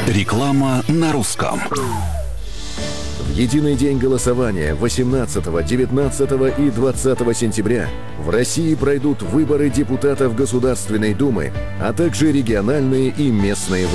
Реклама на русском. В единый день голосования 18, 19 и 20 сентября в России пройдут выборы депутатов Государственной Думы, а также региональные и местные выборы.